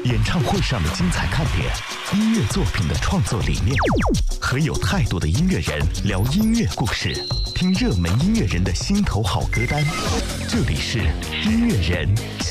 演唱会上的精彩看点，音乐作品的创作理念，和有态度的音乐人聊音乐故事，听热门音乐人的心头好歌单。这里是音乐人